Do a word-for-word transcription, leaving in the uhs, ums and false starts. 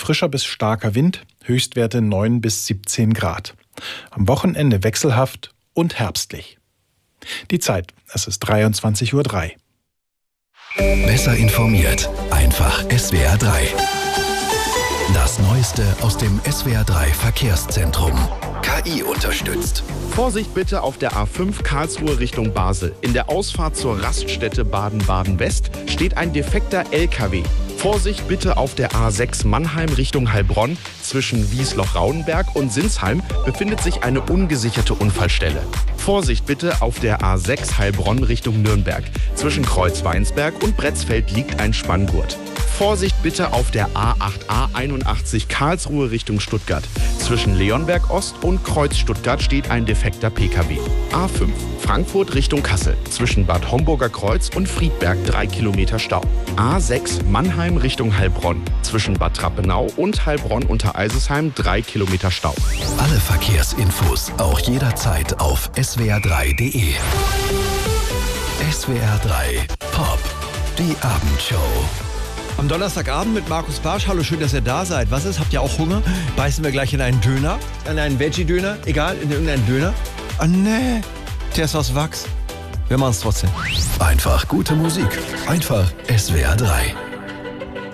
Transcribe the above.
frischer bis starker Wind, Höchstwerte neun bis siebzehn Grad. Am Wochenende wechselhaft und herbstlich. Die Zeit, es ist dreiundzwanzig Uhr drei. Besser informiert, einfach S W R drei. Das Neueste aus dem S W R drei Verkehrszentrum. K I unterstützt. Vorsicht bitte auf der A fünf Karlsruhe Richtung Basel. In der Ausfahrt zur Raststätte Baden-Baden-West steht ein defekter L K W. Vorsicht bitte auf der A sechs Mannheim Richtung Heilbronn. Zwischen Wiesloch-Raudenberg und Sinsheim befindet sich eine ungesicherte Unfallstelle. Vorsicht bitte auf der A sechs Heilbronn Richtung Nürnberg. Zwischen Kreuzweinsberg und Bretzfeld liegt ein Spanngurt. Vorsicht bitte auf der A acht A einundachtzig Karlsruhe Richtung Stuttgart. Zwischen Leonberg Ost und Kreuz Stuttgart steht ein defekter P K W. A fünf Frankfurt Richtung Kassel. Zwischen Bad Homburger Kreuz und Friedberg drei Kilometer Stau. A sechs Mannheim Richtung Heilbronn. Zwischen Bad Trappenau und Heilbronn unter Eisesheim drei Kilometer Stau. Alle Verkehrsinfos auch jederzeit auf S W R drei Punkt de. S W R drei Pop, die Abendshow. Am Donnerstagabend mit Markus Barsch. Hallo, schön, dass ihr da seid. Was ist? Habt ihr auch Hunger? Beißen wir gleich in einen Döner? In einen Veggie-Döner? Egal, in irgendeinen Döner? Ah, nee. Der ist aus Wachs. Wir machen es trotzdem. Einfach gute Musik. Einfach S W R drei.